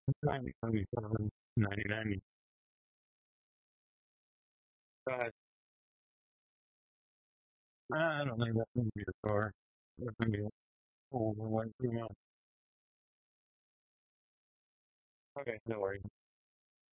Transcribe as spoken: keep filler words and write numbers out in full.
ninety seventy-seven, ninety ninety. But I don't think that's going to be the car. That's going to be old and way too much. Okay, no worries.